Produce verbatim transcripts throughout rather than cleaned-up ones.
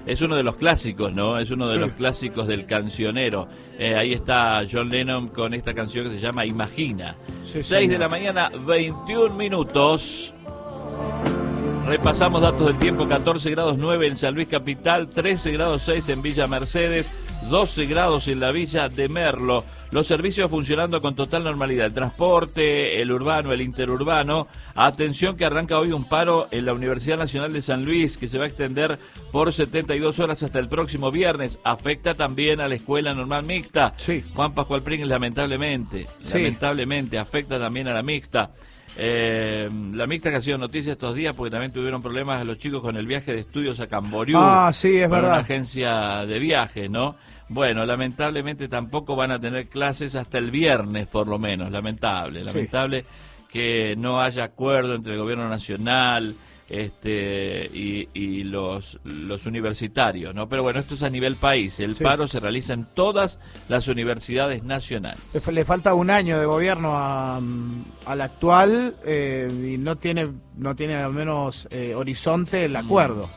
es uno de los clásicos, ¿no? Es uno de Sí. los clásicos del cancionero. Eh, ahí está John Lennon con esta canción que se llama Imagina. Sí, seis de señor. la mañana, veintiún minutos. Repasamos datos del tiempo: catorce grados nueve en San Luis Capital, trece grados seis en Villa Mercedes, doce grados en la Villa de Merlo. Los servicios funcionando con total normalidad. El transporte, el urbano, el interurbano. Atención que arranca hoy un paro en la Universidad Nacional de San Luis que se va a extender por setenta y dos horas hasta el próximo viernes. Afecta también a la Escuela Normal Mixta. Sí. Juan Pascual Pringles, lamentablemente, Sí. lamentablemente afecta también a la mixta. Eh, la mixta que ha sido noticia estos días porque también tuvieron problemas los chicos con el viaje de estudios a Camboriú. Ah, sí, es con verdad. una agencia de viajes, ¿no? Bueno, lamentablemente tampoco van a tener clases hasta el viernes, por lo menos. Lamentable, Sí. lamentable que no haya acuerdo entre el gobierno nacional este y, y los los universitarios, ¿no? Pero bueno, esto es a nivel país. El Sí. paro se realiza en todas las universidades nacionales. Le, fa- le falta un año de gobierno a, al actual eh, y no tiene no tiene al menos eh, horizonte el acuerdo.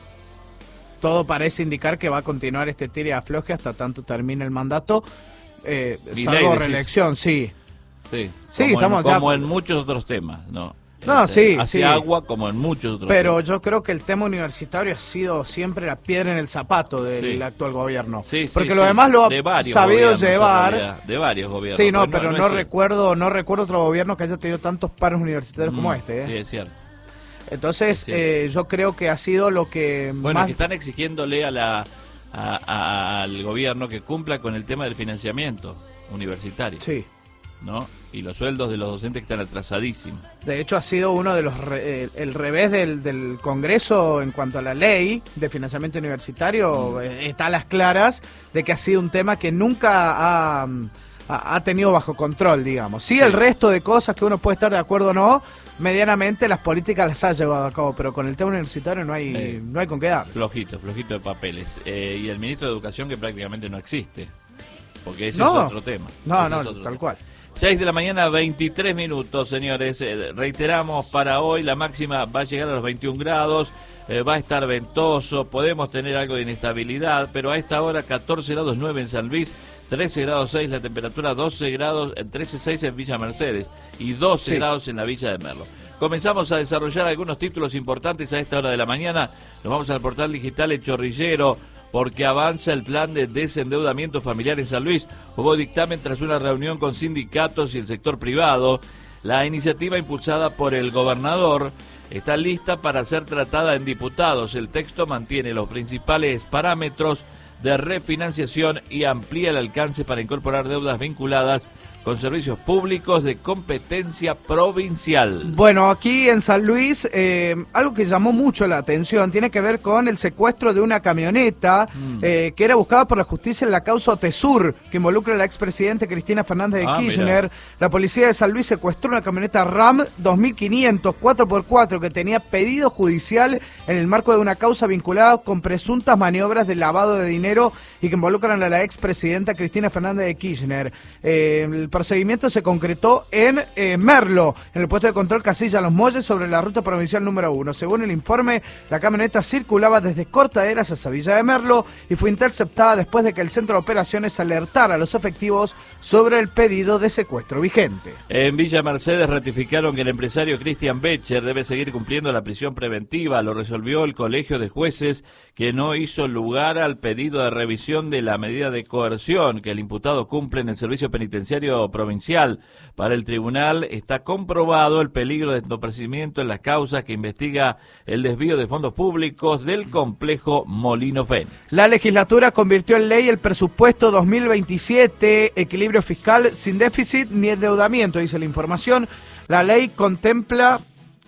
Todo parece indicar que va a continuar este tire y afloje hasta tanto termine el mandato, eh, Milei, salvo decís. reelección, sí. Sí, Sí, como estamos en, ya- como en muchos otros temas, ¿no? No, Este, sí, hace sí. agua como en muchos otros Pero temas. yo creo que el tema universitario ha sido siempre la piedra en el zapato del Sí. actual gobierno. Sí, sí, Porque sí, lo demás lo ha de varios sabido gobiernos, en llevar. realidad, de varios gobiernos. Sí, no, pues pero no, es- recuerdo no recuerdo otro gobierno que haya tenido tantos paros universitarios como Mm, este. ¿eh? Sí, es cierto. Entonces, Sí. eh, yo creo que ha sido lo que Bueno, más... que están exigiéndole a la a- a- al gobierno que cumpla con el tema del financiamiento universitario, Sí, ¿no? Y los sueldos de los docentes que están atrasadísimos. de hecho ha sido uno de los... re- el, el revés del, del Congreso en cuanto a la ley de financiamiento universitario, Mm. eh, está a las claras de que ha sido un tema que nunca ha, ha, ha tenido bajo control, digamos. Sí, el resto de cosas que uno puede estar de acuerdo o no, medianamente las políticas las ha llevado a cabo, pero con el tema universitario no hay, Eh. no hay con qué dar. Flojito, flojito de papeles. Eh, y el ministro de Educación que prácticamente no existe, porque ese No. es otro tema. No, Ese no, es otro tal tema. cual. seis de la mañana, veintitrés minutos, señores. Eh, reiteramos, para hoy la máxima va a llegar a los veintiún grados, eh, va a estar ventoso, podemos tener algo de inestabilidad, pero a esta hora catorce grados nueve en San Luis, trece grados seis la temperatura, doce grados, eh, trece seis en Villa Mercedes y doce Sí. grados en la Villa de Merlo. Comenzamos a desarrollar algunos títulos importantes a esta hora de la mañana. Nos vamos al portal digital El Chorrillero, porque avanza el plan de desendeudamiento familiar en San Luis. Hubo dictamen tras una reunión con sindicatos y el sector privado. La iniciativa impulsada por el gobernador está lista para ser tratada en diputados. El texto mantiene los principales parámetros de refinanciación y amplía el alcance para incorporar deudas vinculadas con servicios públicos de competencia provincial. Bueno, aquí en San Luis, eh, algo que llamó mucho la atención tiene que ver con el secuestro de una camioneta Mm. eh, que era buscada por la justicia en la causa Otesur, que involucra a la expresidenta Cristina Fernández de Ah, Kirchner. mirá. La policía de San Luis secuestró una camioneta RAM dos mil quinientos cuatro por cuatro que tenía pedido judicial en el marco de una causa vinculada con presuntas maniobras de lavado de dinero y que involucran a la expresidenta Cristina Fernández de Kirchner. Eh, el procedimiento se concretó en eh, Merlo, en el puesto de control Casilla Los Molles, sobre la ruta provincial número uno. Según el informe, la camioneta circulaba desde Cortaderas hasta Villa de Merlo y fue interceptada después de que el centro de operaciones alertara a los efectivos sobre el pedido de secuestro vigente. En Villa Mercedes ratificaron que el empresario Christian Becher debe seguir cumpliendo la prisión preventiva. Lo resolvió el Colegio de Jueces, que no hizo lugar al pedido de revisión de la medida de coerción que el imputado cumple en el servicio penitenciario provincial. Para el tribunal está comprobado el peligro de entorpecimiento en las causas que investiga el desvío de fondos públicos del complejo Molino Fénix. La legislatura convirtió en ley el presupuesto dos mil veintisiete, equilibrio fiscal sin déficit ni endeudamiento, dice la información. La ley contempla...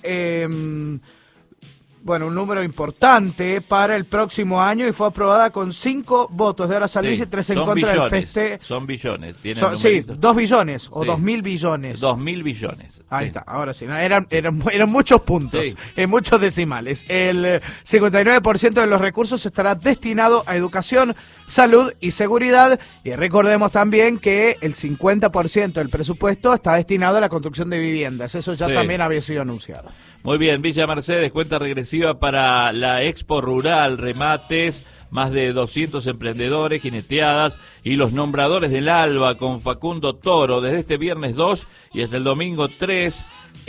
Eh, bueno, un número importante para el próximo año y fue aprobada con cinco votos de ahora San Luis Sí, y tres en son contra del billones, F S T. Son billones. Tienen Son- sí, numeritos. dos billones o Sí. dos mil billones. Dos mil billones. Ahí Sí. está, ahora sí, no, eran, eran, eran muchos puntos, Sí. en muchos decimales. El eh, cincuenta y nueve por ciento de los recursos estará destinado a educación, salud y seguridad. Y recordemos también que el cincuenta por ciento del presupuesto está destinado a la construcción de viviendas. Eso ya Sí. también había sido anunciado. Muy bien, Villa Mercedes, cuenta regresiva para la Expo Rural, remates, más de doscientos emprendedores, jineteadas y los nombradores del Alba con Facundo Toro desde este viernes dos y hasta el domingo tres.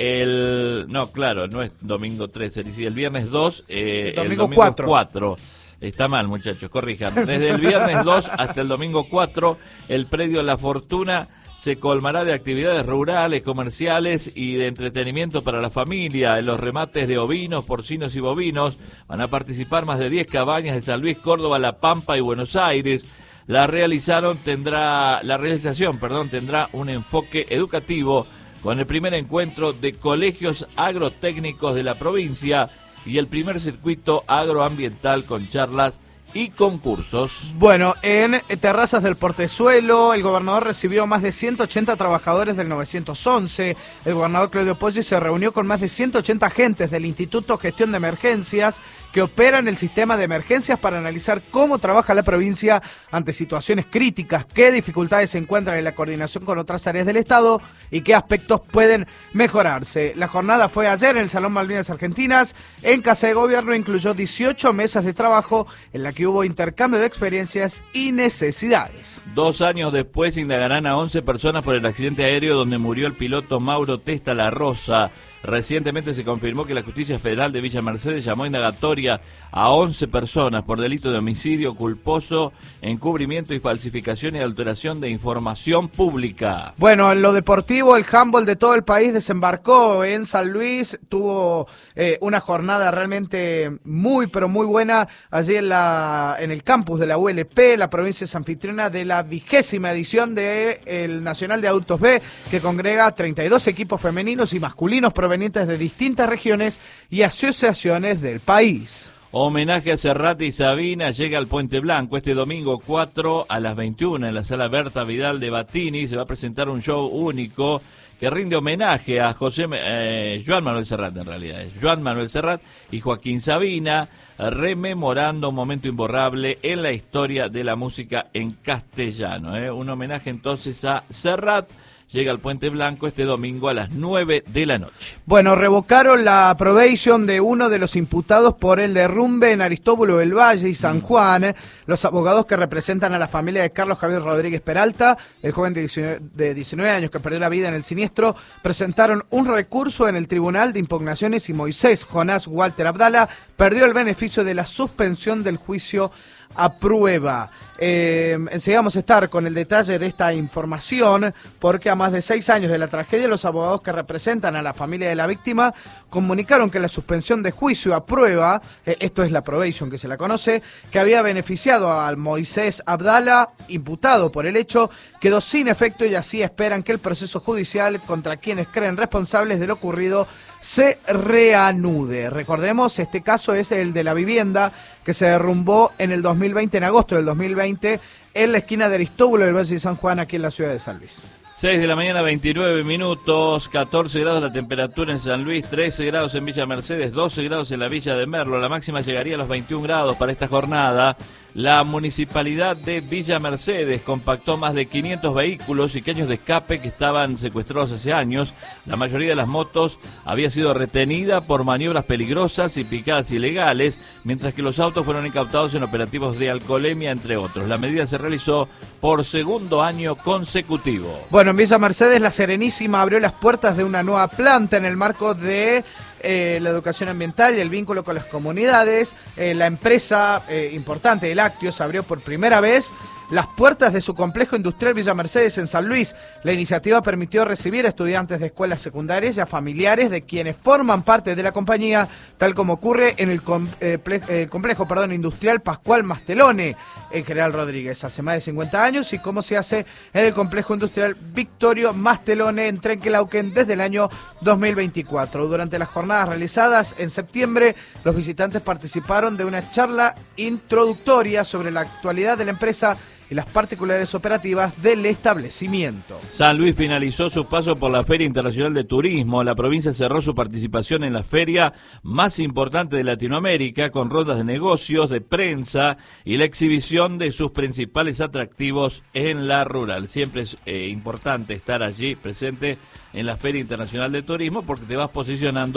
El no, claro, no es domingo tres, el, el viernes dos, eh, el domingo, el domingo cuatro. Está mal, muchachos, corrijan. Desde el viernes dos hasta el domingo cuatro, el predio La Fortuna se colmará de actividades rurales, comerciales y de entretenimiento para la familia. En los remates de ovinos, porcinos y bovinos van a participar más de diez cabañas de San Luis, Córdoba, La Pampa y Buenos Aires. La realizaron tendrá la realización, perdón, tendrá un enfoque educativo con el primer encuentro de colegios agrotécnicos de la provincia y el primer circuito agroambiental con charlas y concursos. Bueno, en Terrazas del Portezuelo, el gobernador recibió más de ciento ochenta trabajadores del novecientos once. El gobernador Claudio Poggi se reunió con más de ciento ochenta agentes del Instituto Gestión de Emergencias que operan el sistema de emergencias para analizar cómo trabaja la provincia ante situaciones críticas, qué dificultades se encuentran en la coordinación con otras áreas del Estado y qué aspectos pueden mejorarse. La jornada fue ayer en el Salón Malvinas Argentinas. En Casa de Gobierno incluyó dieciocho mesas de trabajo en la que hubo intercambio de experiencias y necesidades. Dos años después indagarán a once personas por el accidente aéreo donde murió el piloto Mauro Testa La Rosa. Recientemente se confirmó que la Justicia Federal de Villa Mercedes llamó indagatoria a once personas por delito de homicidio culposo, encubrimiento y falsificación y alteración de información pública. Bueno, en lo deportivo, el handball de todo el país desembarcó en San Luis, tuvo eh, una jornada realmente muy, pero muy buena allí en, la, en el campus de la U L P, la provincia es anfitriona de la vigésima edición del Nacional de Adultos B, que congrega treinta y dos equipos femeninos y masculinos provenientes de distintas regiones y asociaciones del país. Homenaje a Serrat y Sabina llega al Puente Blanco este domingo cuatro a las veintiuna en la sala Berta Vidal de Batini. Se va a presentar un show único que rinde homenaje a José eh, Joan Manuel Serrat, en realidad es Joan Manuel Serrat y Joaquín Sabina, rememorando un momento imborrable en la historia de la música en castellano. ¿eh? Un homenaje entonces a Serrat. Llega al Puente Blanco este domingo a las nueve de la noche. Bueno, revocaron la probation de uno de los imputados por el derrumbe en Aristóbulo del Valle y San Juan. Los abogados que representan a la familia de Carlos Javier Rodríguez Peralta, el joven de diecinueve años que perdió la vida en el siniestro, presentaron un recurso en el Tribunal de Impugnaciones y Moisés Jonás Walter Abdala perdió el beneficio de la suspensión del juicio a prueba. Eh, enseguida vamos a estar con el detalle de esta información, porque a más de seis años de la tragedia, los abogados que representan a la familia de la víctima comunicaron que la suspensión de juicio a prueba, eh, esto es la probation que se la conoce, que había beneficiado al Moisés Abdala, imputado por el hecho, quedó sin efecto y así esperan que el proceso judicial contra quienes creen responsables de lo ocurrido se reanude. Recordemos, este caso es el de la vivienda que se derrumbó en el dos mil veinte, en agosto del dos mil veinte, en la esquina de Aristóbulo del Valle de San Juan, aquí en la ciudad de San Luis. seis de la mañana, veintinueve minutos, catorce grados la temperatura en San Luis, trece grados en Villa Mercedes, doce grados en la Villa de Merlo. La máxima llegaría a los veintiún grados para esta jornada. La municipalidad de Villa Mercedes compactó más de quinientos vehículos y caños de escape que estaban secuestrados hace años. La mayoría de las motos había sido retenida por maniobras peligrosas y picadas ilegales, mientras que los autos fueron incautados en operativos de alcoholemia, entre otros. La medida se realizó por segundo año consecutivo. Bueno, en Villa Mercedes, la Serenísima abrió las puertas de una nueva planta en el marco de Eh, la educación ambiental y el vínculo con las comunidades. Eh, la empresa eh, importante, el Lácteos, abrió por primera vez las puertas de su complejo industrial Villa Mercedes en San Luis. La iniciativa permitió recibir a estudiantes de escuelas secundarias y a familiares de quienes forman parte de la compañía, tal como ocurre en el complejo, eh, complejo perdón, industrial Pascual Mastelone en General Rodríguez hace más de cincuenta años, y cómo se hace en el complejo industrial Victorio Mastelone en Trenquelauquen desde el año dos mil veinticuatro. Durante las jornadas realizadas en septiembre, los visitantes participaron de una charla introductoria sobre la actualidad de la empresa y las particulares operativas del establecimiento. San Luis finalizó su paso por la Feria Internacional de Turismo. La provincia cerró su participación en la feria más importante de Latinoamérica, con rondas de negocios, de prensa y la exhibición de sus principales atractivos en la rural. Siempre es eh, importante estar allí presente en la Feria Internacional de Turismo, porque te vas posicionando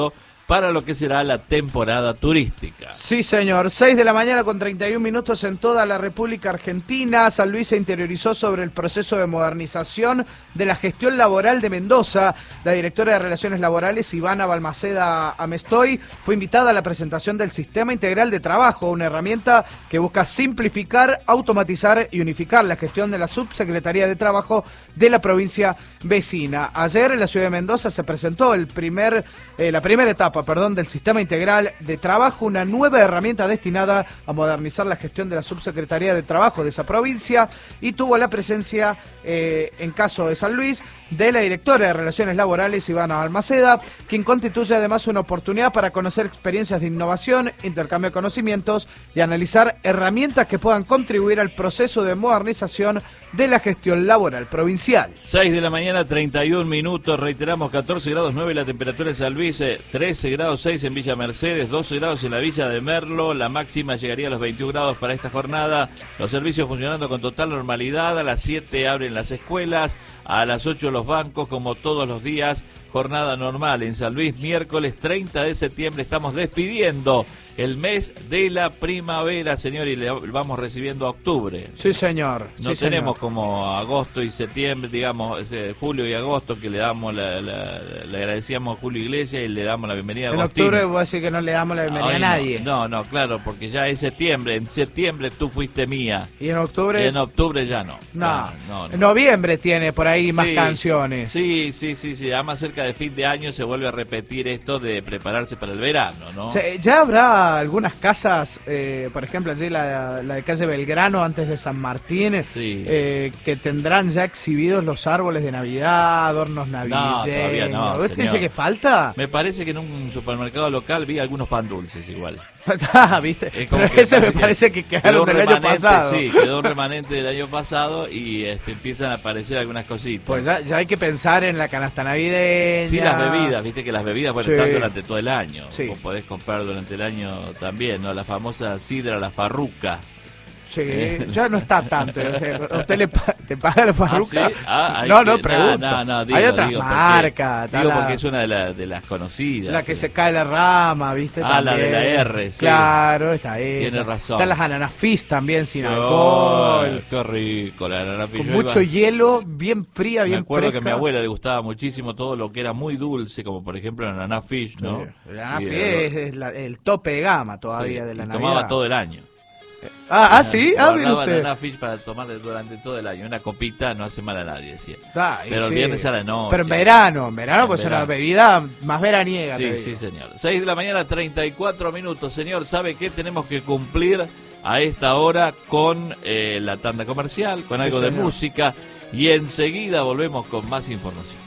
para lo que será la temporada turística. Sí, señor. seis de la mañana con treinta y un minutos en toda la República Argentina. San Luis se interiorizó sobre el proceso de modernización de la gestión laboral de Mendoza. La directora de Relaciones Laborales, Ivana Balmaceda Amestoy, fue invitada a la presentación del Sistema Integral de Trabajo, una herramienta que busca simplificar, automatizar y unificar la gestión de la Subsecretaría de Trabajo de la provincia vecina. Ayer en la ciudad de Mendoza se presentó el primer, eh, la primera etapa perdón, del Sistema Integral de Trabajo, una nueva herramienta destinada a modernizar la gestión de la Subsecretaría de Trabajo de esa provincia, y tuvo la presencia, eh, en caso de San Luis, de la directora de Relaciones Laborales, Ivana Balmaceda, quien constituye además una oportunidad para conocer experiencias de innovación, intercambio de conocimientos y analizar herramientas que puedan contribuir al proceso de modernización de la gestión laboral provincial. seis de la mañana, treinta y un minutos, reiteramos, catorce grados nueve la temperatura en San Luis, eh, trece grados seis en Villa Mercedes, doce grados en la Villa de Merlo, la máxima llegaría a los veintiún grados para esta jornada, los servicios funcionando con total normalidad, a las siete abren las escuelas, a las ocho los bancos, como todos los días, jornada normal en San Luis, miércoles treinta de septiembre, estamos despidiendo el mes de la primavera, señor, y le vamos recibiendo a octubre. Sí, señor. No sí, tenemos señor. como agosto y septiembre, digamos, eh, julio y agosto, que le damos la, la- le agradecíamos a Julio Iglesias y le damos la bienvenida a En Agostín. octubre vos decís que no le damos la bienvenida Ay, a no, nadie. No, no, claro, porque ya es septiembre, en septiembre tú fuiste mía, Y en octubre... y en octubre ya no. No. Ah, no, no. En noviembre tiene por ahí más Sí, canciones. Sí, sí, sí, sí, además cerca de fin de año se vuelve a repetir esto de prepararse para el verano, ¿no? O sea, ya habrá algunas casas, eh, por ejemplo, allí la, la de calle Belgrano, antes de San Martín, Sí. eh, que tendrán ya exhibidos los árboles de Navidad, adornos navideños. todavía no, ¿Usted señor. dice que falta? Me parece que en un supermercado local vi algunos pan dulces igual. Ah, ¿viste? Es como Pero que ese me parece parece que quedaron quedó del año remanente, pasado. Sí, quedó un remanente del año pasado y este, empiezan a aparecer algunas cositas. Pues ya, ya hay que pensar en la canasta navideña. Sí, las bebidas, viste que las bebidas bueno, Sí. están durante todo el año. Sí. Vos podés comprar durante el año también, ¿no? La famosa sidra, la farruca. Sí, Eh. ya no está tanto. O sea, ¿usted le pa- te paga la farruca? ¿Ah, sí? Ah, hay no, que- no, pregunto. No, no, digo, hay otras digo porque- marcas. está Digo la- porque es una de, la- de las conocidas. La que se cae la rama, ¿viste? Ah, la de la También. R, sí. Claro, está esa. Tiene razón. Están las ananas fizz también sin Oh, alcohol. qué rico, la naranja. Con Yo mucho iba- hielo, bien fría, Me bien acuerdo fresca. que a mi abuela le gustaba muchísimo todo lo que era muy dulce, como por ejemplo la naná fish, ¿no? Sí, La ananá Y, fizz eh, es, es la- el tope de gama todavía sí, de la y Navidad. tomaba todo el año. Ah, ah, sí, ah, mire Guardaba usted. naná fish para tomar durante todo el año. Una copita no hace mal a nadie, decía. Ah, y Pero el sí. viernes a la noche. Pero en verano, en verano En pues es una verano. bebida más veraniega. Sí, te sí, digo. señor. seis de la mañana, treinta y cuatro minutos. Señor, ¿sabe qué? Tenemos que cumplir a esta hora con eh, la tanda comercial, con Sí, algo de señor. música. Y enseguida volvemos con más información.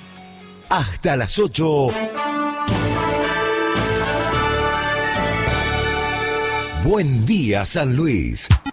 Hasta las ocho. Buen día, San Luis.